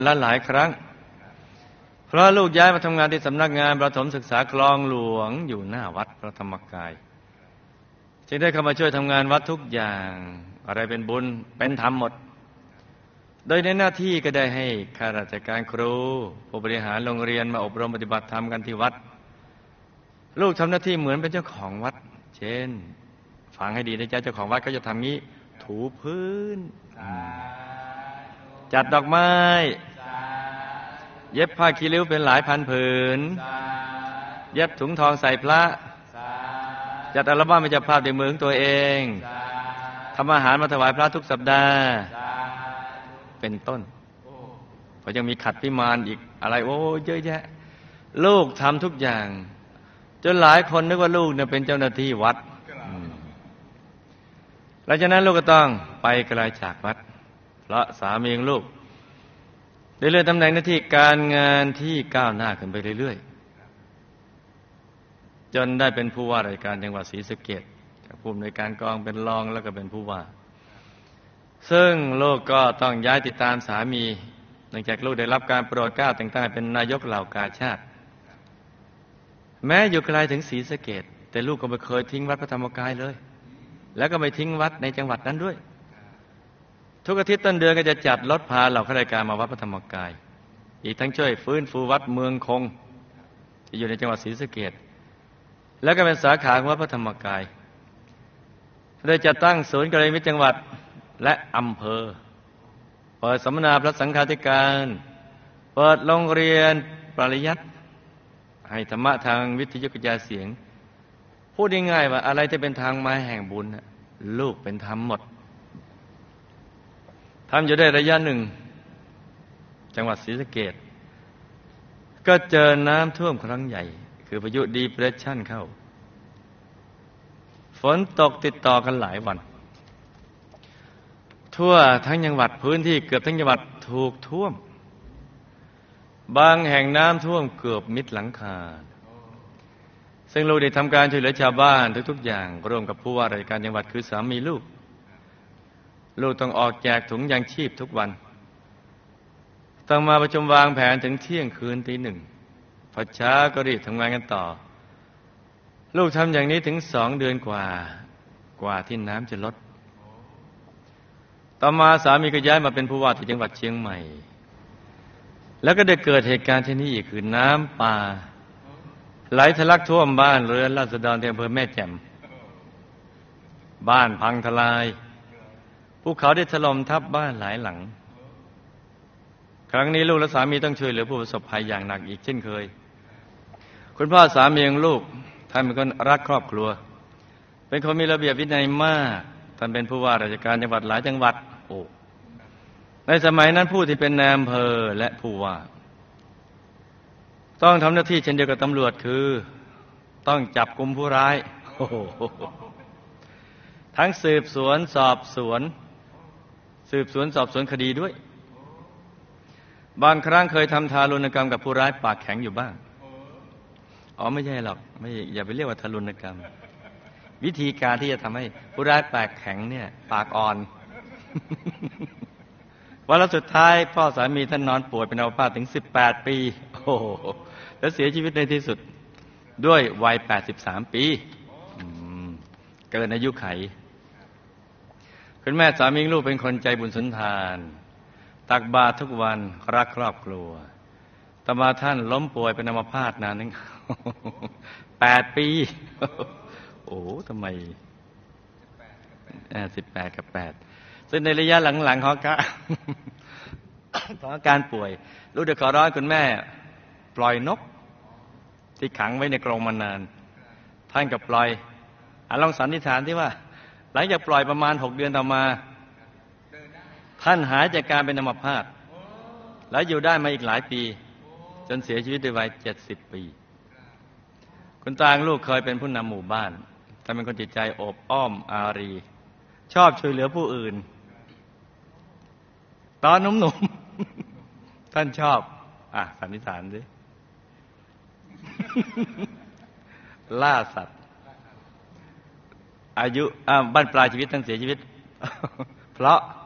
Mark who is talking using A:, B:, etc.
A: และหลายครั้งเพราะลูกย้ายมาทำงานที่สำนักงานประถมศึกษาคลองหลวงอยู่หน้าวัดพระธรรมกายจึงได้เข้ามาช่วยทำงานวัดทุกอย่างอะไรเป็นบุญเป็นธรรมหมดโดยในหน้าที่ก็ได้ให้ข้าราชการครูผู้บริหารโรงเรียนมาอบรมปฏิบัติธรรมกันที่วัดลูกทำหน้าที่เหมือนเป็นเจ้าของวัดเช่นฟังให้ดีนะจ๊ะเจ้าของวัดก็จะทำงี้ถูพื้นจัดดอกไม้เย็บผ้าคีริ้วเป็นหลายพันผืนเย็บถุงทองใส่พระจัดอัลบั้มเป็นเจ้าภาพด้วยมือของตัวเองทำอาหารมาถวายพระทุกสัปดาห์เป็นต้นเพราะยังมีขัดพิมานอีกอะไรโอ้เยอะแยะลูกทำทุกอย่างจนหลายคนนึกว่าลูกเนี่ยเป็นเจ้าหน้าที่วัดหลังจากนั้นลูกก็ต้องไปไกลจากวัดเพราะสามีของลูกได้เลื่อนตำแหน่งหน้าที่การงานที่ก้าวหน้าขึ้นไปเรื่อยๆจนได้เป็นผู้ว่าราชการจังหวัดศรีสะเกษจากผู้อำนวยการกองเป็นรองแล้วก็เป็นผู้ว่าซึ่งลูกก็ต้องย้ายติดตามสามีหลังจากลูกได้รับการโปรดเกล้าแต่งตั้งเป็นนายกเหล่ากาชาติแม้อยู่ไกลถึงศรีสะเกษแต่ลูกก็ไม่เคยทิ้งวัดพระธรรมกายเลยแล้วก็ไม่ทิ้งวัดในจังหวัดนั้นด้วยทุกอาทิตย์ต้นเดือนก็จะจัดรถพาเหล่าข้าราชการมาวัดพระธรรมกายอีกทั้งช่วยฟื้นฟูวัดเมืองคงที่อยู่ในจังหวัดศรีสะเกษแล้วก็เป็นสาขาของวัดพระธรรมกายโดยจัดตั้งศูนย์กัลยาณมิตรจังหวัดและอำเภอเปิดสัมมนาพระสังฆาธิการเปิดโรงเรียนปริยัติให้ธรรมะทางวิทยุกระจายเสียงพูดง่ายๆว่าอะไรที่เป็นทางมาแห่งบุญลูกเป็นธรรมหมดทำอยู่ได้ระยะหนึ่งจังหวัดศรีสะเกษก็เจอน้ำท่วมครั้งใหญ่คือพายุดีเพรสชั่นเข้าฝนตกติดต่อกันหลายวันทั่วทั้งจังหวัดพื้นที่เกือบทั้งจังหวัดถูกท่วมบางแห่งน้ำท่วมเกือบมิดหลังคาซึ่งลูกได้ทำการช่วยเหลือชาวบ้านทุกๆอย่างร่วมกับผู้ว่าราชการจังหวัดคือสามีลูกต้องออกแจกถุงยางชีพทุกวันต้องมาประชุมวางแผนถึงเที่ยงคืนตีหนึ่งพอเช้าก็รีบทำงานกันต่อลูกทำอย่างนี้ถึง2 เดือนกว่าที่น้ำจะลดต่อมาสามีก็ย้ายมาเป็นผู้ว่าที่จังหวัดเชียงใหม่แล้วก็ได้เกิดเหตุการณ์ที่นี้อีกคือน้ำป่าไหลทะลักท่วมบ้านเรือนราษฎรที่อำเภอแม่แจ่มบ้านพังทลายภูเขาได้ถล่มทับบ้านหลายหลังครั้งนี้ลูกและสามีต้องช่วยเหลือผู้ประสบภัยอย่างหนักอีกเช่นเคยคุณพ่อสามีของลูกท่านเป็นคนรักครอบครัวเป็นคนมีระเบียบวินัยมากท่านเป็นผู้ว่าราชการจังหวัดหลายจังหวัดในสมัยนั้นผู้ที่เป็นนายอำเภอและผู้ว่าต้องทำหน้าที่เช่นเดียวกับตำรวจคือต้องจับกุมผู้ร้ายทั้งสืบสวนสอบสวนคดีด้วยบางครั้งเคยทำทารุณกรรมกับผู้ร้ายปากแข็งอยู่บ้างไม่ใช่หรอกไม่อย่าไปเรียกว่าทารุณกรรมวิธีการที่จะทำให้ผู้ร้ายปากแข็งเนี่ยปากอ่อน วันสุดท้ายพ่อสามีท่านนอนป่วยเป็นอัมพาตถึง18 ปีแล้วเสียชีวิตในที่สุดด้วยวัย83 ปีเกินอายุไขคุณแม่สามีลูกเป็นคนใจบุญสุนทานตักบาตรทุกวันรักครอบครัวต่อมาท่านล้มป่วยเป็นอัมพาตนานนึง8 ปีทำไม18 กับ 8ซึ่งในระยะหลังๆของอาการป่วยลูกได้ขอร้องคุณแม่ปล่อยนกที่ขังไว้ในกรงมานานท่านก็ปล่อยลองสันนิษฐานที่ว่าหลังจากปล่อยประมาณ6 เดือนต่อมาท่านหายจากการเป็นอัมพาตแล้วอยู่ได้มาอีกหลายปีจนเสียชีวิตด้วยวัย70 ปีคุณตาลูกเคยเป็นผู้นำหมู่บ้านท่านเป็นคนจิตใจอบอ้อมอารีชอบช่วยเหลือผู้อื่นตอนหนุ่มๆท่านชอบสันนิษฐานสิ ล่าสัตว์อายุบั้นปลายชีวิตท่านเสียชีวิต เพราะ